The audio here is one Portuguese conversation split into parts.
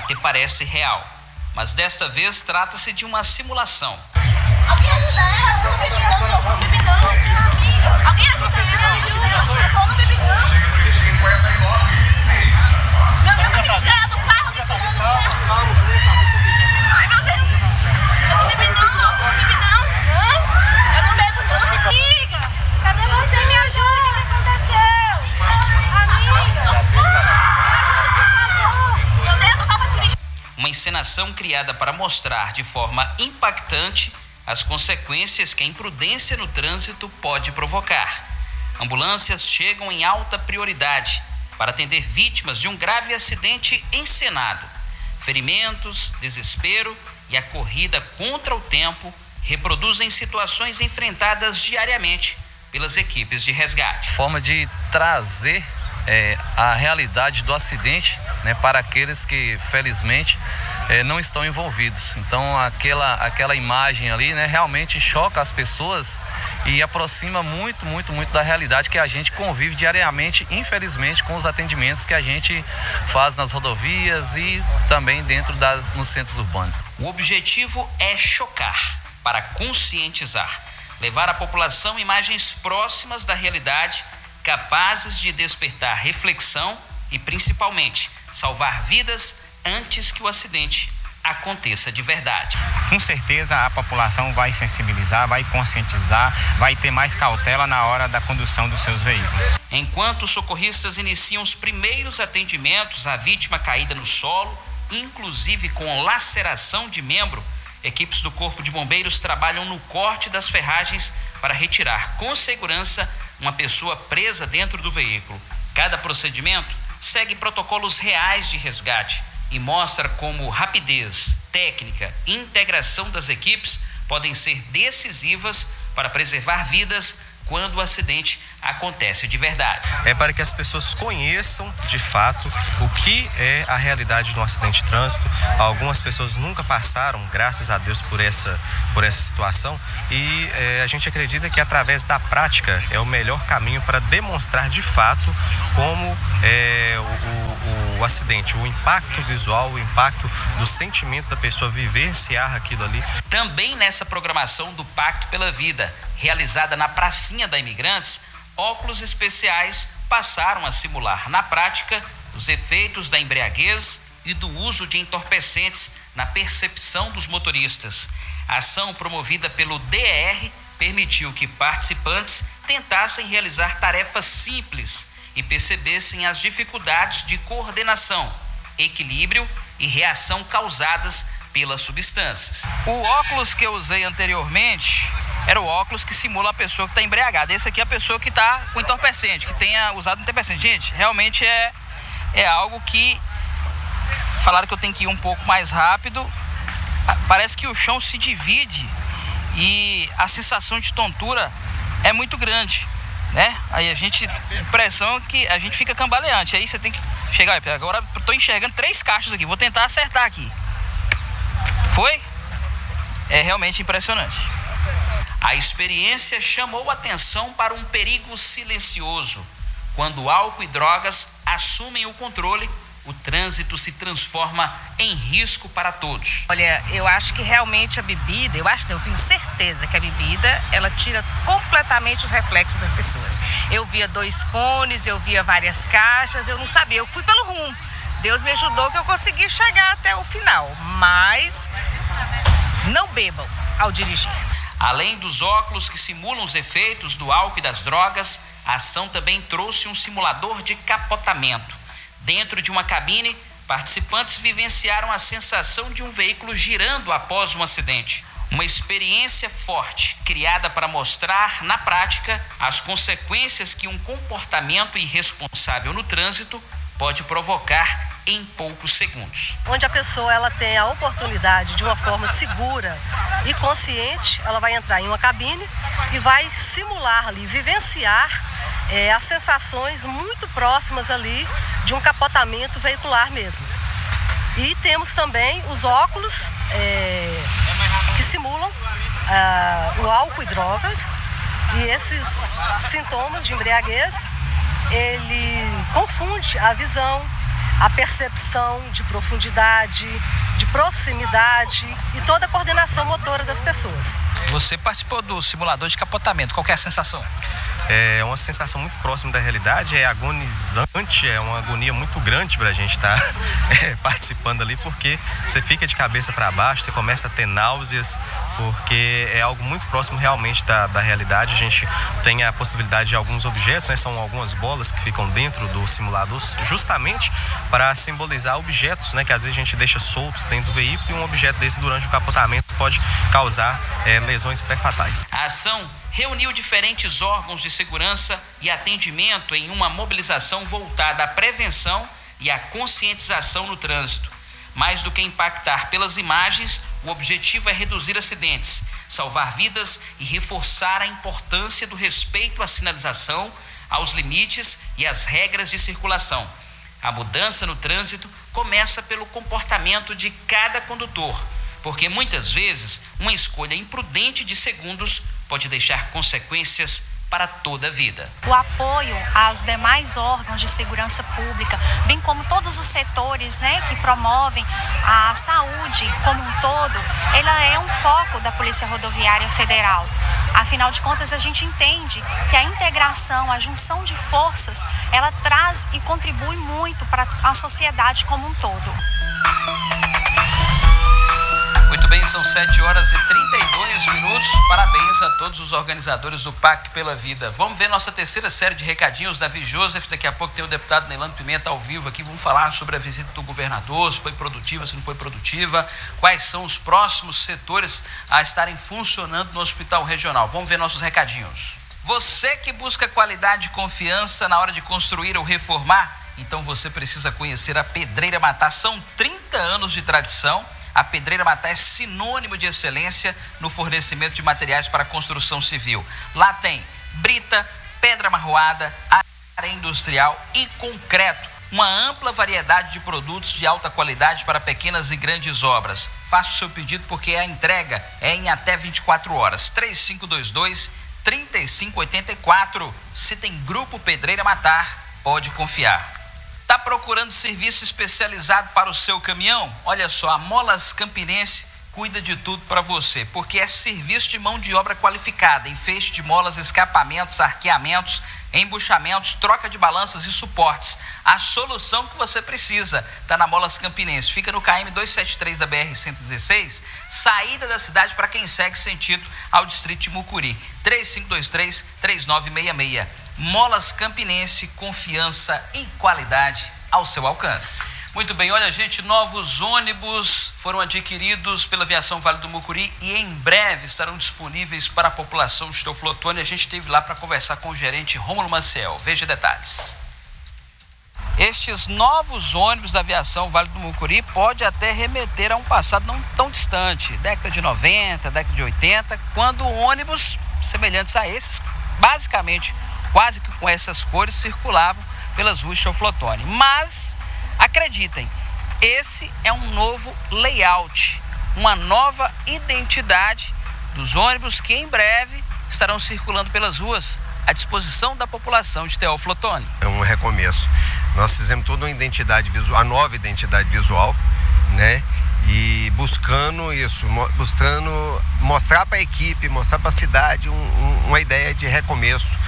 que parece real. Mas desta vez trata-se de uma simulação. Alguém ajuda ela? Eu não bebi não. Alguém ajuda ela? Eu não bebi não. Meu Deus, eu tenho que tirar ela do carro. Ai, meu Deus. Eu não bebi não. Eu não bebo não. Amiga, cadê você? Me ajuda. O que aconteceu? Amiga, me ajuda, por favor. Meu Deus, eu tava dirigindo. Uma encenação criada para mostrar de forma impactante as consequências que a imprudência no trânsito pode provocar. Ambulâncias chegam em alta prioridade para atender vítimas de um grave acidente encenado. Ferimentos, desespero e a corrida contra o tempo reproduzem situações enfrentadas diariamente pelas equipes de resgate. Forma de trazer a realidade do acidente, né, para aqueles que felizmente não estão envolvidos. Então aquela imagem ali, né, realmente choca as pessoas e aproxima muito da realidade que a gente convive diariamente, infelizmente, com os atendimentos que a gente faz nas rodovias e também nos centros urbanos. O objetivo é chocar, para conscientizar, levar à população imagens próximas da realidade, capazes de despertar reflexão e, principalmente, salvar vidas antes que o acidente aconteça de verdade. Com certeza a população vai sensibilizar, vai conscientizar, vai ter mais cautela na hora da condução dos seus veículos. Enquanto os socorristas iniciam os primeiros atendimentos à vítima caída no solo, inclusive com laceração de membro, equipes do Corpo de Bombeiros trabalham no corte das ferragens para retirar com segurança uma pessoa presa dentro do veículo. Cada procedimento segue protocolos reais de resgate e mostra como rapidez, técnica e integração das equipes podem ser decisivas para preservar vidas quando o acidente acontece de verdade. É para que as pessoas conheçam de fato o que é a realidade de um acidente de trânsito. Algumas pessoas nunca passaram, graças a Deus, por essa situação, e a gente acredita que através da prática é o melhor caminho para demonstrar de fato como o acidente, o impacto visual, o impacto do sentimento da pessoa vivenciar aquilo ali. Também nessa programação do Pacto pela Vida, realizada na Pracinha da Imigrantes, óculos especiais passaram a simular na prática os efeitos da embriaguez e do uso de entorpecentes na percepção dos motoristas. A ação promovida pelo DER permitiu que participantes tentassem realizar tarefas simples e percebessem as dificuldades de coordenação, equilíbrio e reação causadas pelas substâncias. O óculos que eu usei anteriormente era o óculos que simula a pessoa que está embriagada. Esse aqui é a pessoa que está com entorpecente, que tenha usado entorpecente. Gente, realmente é algo que falaram que eu tenho que ir um pouco mais rápido. Parece que o chão se divide e a sensação de tontura é muito grande, né? Aí a impressão que a gente fica cambaleante. Aí você tem que chegar. Agora eu estou enxergando 3 caixas aqui. Vou tentar acertar aqui. Foi? É realmente impressionante. A experiência chamou atenção para um perigo silencioso. Quando álcool e drogas assumem o controle, o trânsito se transforma em risco para todos. Olha, eu acho que realmente a bebida, eu tenho certeza que a bebida, ela tira completamente os reflexos das pessoas. Eu via 2 cones, eu via várias caixas, eu não sabia, eu fui pelo rumo. Deus me ajudou que eu consegui chegar até o final, mas não bebam ao dirigir. Além dos óculos que simulam os efeitos do álcool e das drogas, a ação também trouxe um simulador de capotamento. Dentro de uma cabine, participantes vivenciaram a sensação de um veículo girando após um acidente. Uma experiência forte, criada para mostrar na prática as consequências que um comportamento irresponsável no trânsito pode provocar em poucos segundos. Onde a pessoa ela tem a oportunidade de uma forma segura e consciente, ela vai entrar em uma cabine e vai simular ali, vivenciar as sensações muito próximas ali de um capotamento veicular mesmo. E temos também os óculos que simulam o álcool e drogas, e esses sintomas de embriaguez, ele confunde a visão, a percepção de profundidade, de proximidade e toda a coordenação motora das pessoas. Você participou do simulador de capotamento, qual que é a sensação? É uma sensação muito próxima da realidade, é agonizante, é uma agonia muito grande para a gente estar participando ali, porque você fica de cabeça para baixo, você começa a ter náuseas, porque é algo muito próximo realmente da realidade. A gente tem a possibilidade de alguns objetos, né, são algumas bolas que ficam dentro do simulador, justamente para simbolizar objetos, né, que às vezes a gente deixa soltos dentro do veículo, e um objeto desse durante o capotamento pode causar lesões até fatais. A ação reuniu diferentes órgãos de segurança e atendimento em uma mobilização voltada à prevenção e à conscientização no trânsito. Mais do que impactar pelas imagens, o objetivo é reduzir acidentes, salvar vidas e reforçar a importância do respeito à sinalização, aos limites e às regras de circulação. A mudança no trânsito começa pelo comportamento de cada condutor, porque muitas vezes uma escolha imprudente de segundos pode deixar consequências para toda a vida. O apoio aos demais órgãos de segurança pública, bem como todos os setores, né, que promovem a saúde como um todo, ela é um foco da Polícia Rodoviária Federal. Afinal de contas, a gente entende que a integração, a junção de forças, ela traz e contribui muito para a sociedade como um todo. Muito bem, são 7h32. Parabéns a todos os organizadores do Pacto pela Vida. Vamos ver nossa terceira série de recadinhos. Davi Joseph, daqui a pouco tem o deputado Neilando Pimenta ao vivo aqui. Vamos falar sobre a visita do governador, se foi produtiva, se não foi produtiva, quais são os próximos setores a estarem funcionando no hospital regional. Vamos ver nossos recadinhos. Você que busca qualidade e confiança na hora de construir ou reformar, então você precisa conhecer a Pedreira Matá. São 30 anos de tradição. A Pedreira Matá é sinônimo de excelência no fornecimento de materiais para a construção civil. Lá tem brita, pedra marroada, areia industrial e concreto. Uma ampla variedade de produtos de alta qualidade para pequenas e grandes obras. Faça o seu pedido porque a entrega é em até 24 horas. 3522-3584. Se tem Grupo Pedreira Matá, pode confiar. Está procurando serviço especializado para o seu caminhão? Olha só, a Molas Campinense cuida de tudo para você, porque é serviço de mão de obra qualificada, enfeite de molas, escapamentos, arqueamentos, embuchamentos, troca de balanças e suportes. A solução que você precisa está na Molas Campinense. Fica no KM 273 da BR-116, saída da cidade para quem segue sentido ao distrito de Mucuri. 3523-3966. Molas Campinense, confiança e qualidade ao seu alcance. Muito bem, olha gente, novos ônibus foram adquiridos pela Aviação Vale do Mucuri e em breve estarão disponíveis para a população de Teoflotone. A gente esteve lá para conversar com o gerente Rômulo Maciel. Veja detalhes. Estes novos ônibus da Aviação Vale do Mucuri pode até remeter a um passado não tão distante, década de 90, década de 80, quando ônibus semelhantes a esses, basicamente quase que com essas cores, circulavam pelas ruas de Teoflotone. Mas, acreditem, esse é um novo layout, uma nova identidade dos ônibus que em breve estarão circulando pelas ruas à disposição da população de Teoflotone. É um recomeço. Nós fizemos toda uma identidade visual, a nova identidade visual, né? E buscando isso, buscando mostrar para a equipe, mostrar para a cidade uma ideia de recomeço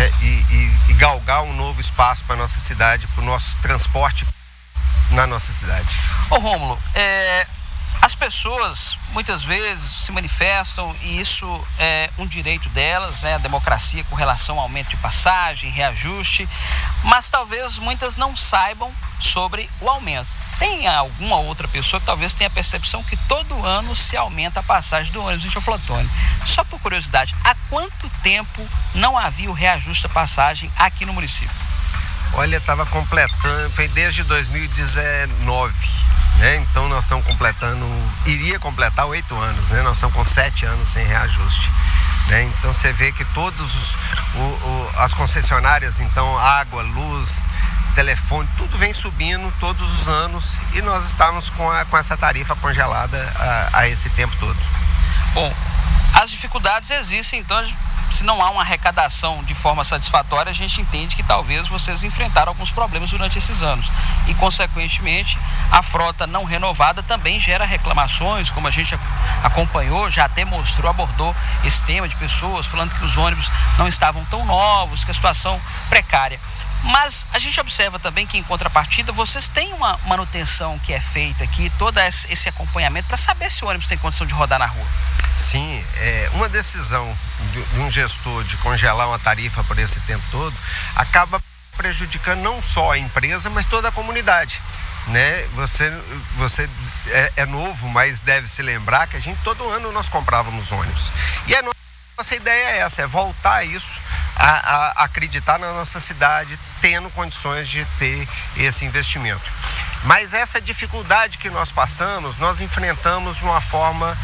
e galgar um novo espaço para a nossa cidade, para o nosso transporte na nossa cidade. Ô Rômulo, as pessoas muitas vezes se manifestam e isso é um direito delas, né? A democracia com relação ao aumento de passagem, reajuste, mas talvez muitas não saibam sobre o aumento. Tem alguma outra pessoa que talvez tenha a percepção que todo ano se aumenta a passagem do ônibus em Teoflotone. Só por curiosidade, há quanto tempo não havia o reajuste da passagem aqui no município? Olha, estava completando, foi desde 2019, né? Então nós estamos completando, iria completar 8 anos, né? Nós estamos com 7 anos sem reajuste, né? Então você vê que todos as concessionárias, então água, luz, telefone, tudo vem subindo todos os anos e nós estamos com essa tarifa congelada a esse tempo todo. Bom, as dificuldades existem, então se não há uma arrecadação de forma satisfatória, a gente entende que talvez vocês enfrentaram alguns problemas durante esses anos. E, consequentemente, a frota não renovada também gera reclamações, como a gente acompanhou, já até mostrou, abordou esse tema de pessoas falando que os ônibus não estavam tão novos, que a situação precária. Mas a gente observa também que, em contrapartida, vocês têm uma manutenção que é feita aqui, todo esse acompanhamento para saber se o ônibus tem condição de rodar na rua. Sim, uma decisão de um gestor de congelar uma tarifa por esse tempo todo acaba prejudicando não só a empresa, mas toda a comunidade. Né? Você é novo, mas deve se lembrar que todo ano nós comprávamos ônibus. E a nossa ideia é essa, é voltar a isso, a acreditar na nossa cidade, tendo condições de ter esse investimento. Mas essa dificuldade que nós passamos, nós enfrentamos de uma forma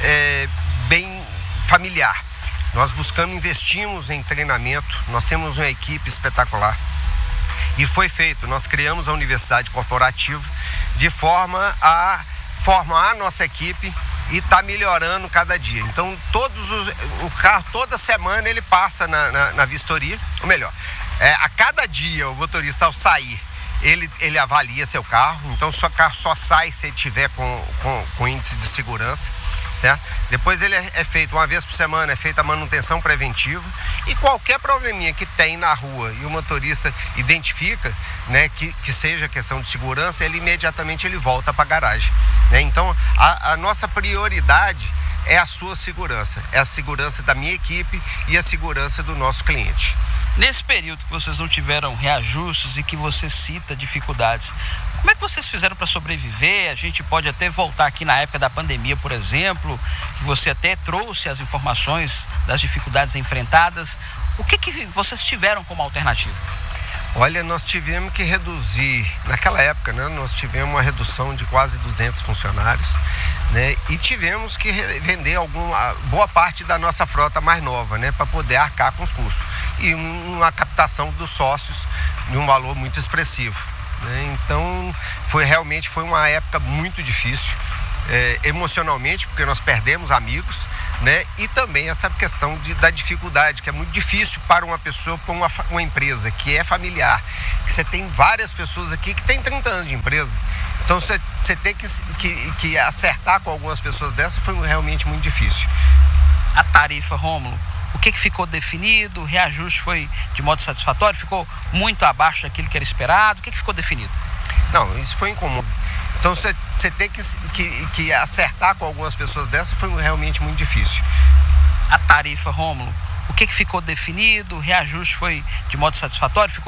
bem familiar. Nós investimos em treinamento, nós temos uma equipe espetacular. E foi feito, nós criamos a Universidade Corporativa de forma a formar a nossa equipe e está melhorando cada dia. Então, o carro, toda semana, ele passa na vistoria, ou melhor, a cada dia o motorista, ao sair, ele avalia seu carro. Então, seu carro só sai se ele tiver com índice de segurança. Certo? Depois ele é feito uma vez por semana, é feita a manutenção preventiva, e qualquer probleminha que tem na rua e o motorista identifica, né, que seja questão de segurança, ele imediatamente volta para a garagem. Né? Então a nossa prioridade é a sua segurança, é a segurança da minha equipe e a segurança do nosso cliente. Nesse período que vocês não tiveram reajustes e que você cita dificuldades, como é que vocês fizeram para sobreviver? A gente pode até voltar aqui na época da pandemia, por exemplo, que você até trouxe as informações das dificuldades enfrentadas. O que vocês tiveram como alternativa? Olha, nós tivemos que reduzir, naquela época, né, nós tivemos uma redução de quase 200 funcionários, né, e tivemos que vender boa parte da nossa frota mais nova, né, para poder arcar com os custos. E uma captação dos sócios de um valor muito expressivo. Né, então, realmente foi uma época muito difícil. Emocionalmente, porque nós perdemos amigos, né? E também essa questão da dificuldade, que é muito difícil para uma pessoa, para uma empresa que é familiar, que você tem várias pessoas aqui que tem 30 anos de empresa. Então você tem que acertar com algumas pessoas dessas, foi realmente muito difícil. A tarifa, Rômulo, o que ficou definido? O reajuste foi de modo satisfatório? Ficou muito abaixo daquilo que era esperado? O que ficou definido? Não, isso foi incomum. Então você tem que acertar com algumas pessoas dessas, foi realmente muito difícil. A tarifa, Rômulo, o que ficou definido? O reajuste foi de modo satisfatório? Ficou